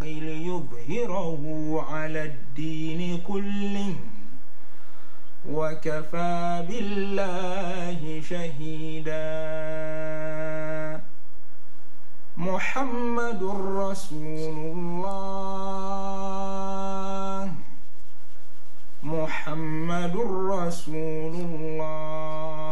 ليظهره على الدين كله وكفى بالله شهيدا. محمد رسول الله محمد رسول الله.